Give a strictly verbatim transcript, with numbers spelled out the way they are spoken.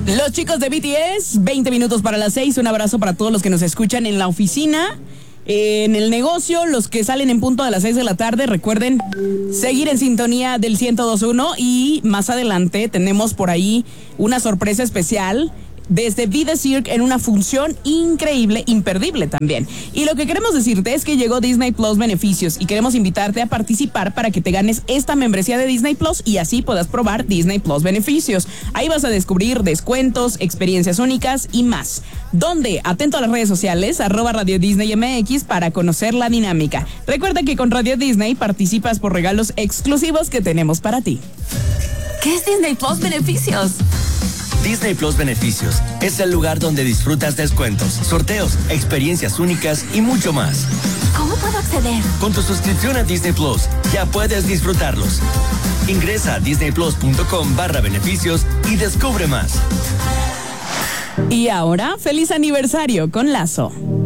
Los chicos de B T S, veinte minutos para las seis. Un abrazo para todos los que nos escuchan en la oficina, en el negocio, los que salen en punto de las seis de la tarde. Recuerden seguir en sintonía del ciento dos punto uno y más adelante tenemos por ahí una sorpresa especial desde Vida Cirque en una función increíble, imperdible también. Y lo que queremos decirte es que llegó Disney Plus Beneficios y queremos invitarte a participar para que te ganes esta membresía de Disney Plus y así puedas probar Disney Plus Beneficios. Ahí vas a descubrir descuentos, experiencias únicas y más. ¿Dónde? Atento a las redes sociales, arroba Radio Disney M X para conocer la dinámica. Recuerda que con Radio Disney participas por regalos exclusivos que tenemos para ti. ¿Qué es Disney Plus Beneficios? Disney Plus Beneficios es el lugar donde disfrutas descuentos, sorteos, experiencias únicas y mucho más. ¿Cómo puedo acceder? Con tu suscripción a Disney Plus ya puedes disfrutarlos. Ingresa a disneyplus.com barra beneficios y descubre más. Y ahora, feliz aniversario con Lazo.